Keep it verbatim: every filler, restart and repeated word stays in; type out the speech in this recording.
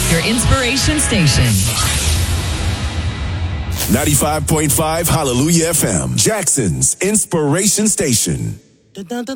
your inspiration station. ninety-five point five Hallelujah F M, Jackson's inspiration station. Dun, dun, dun,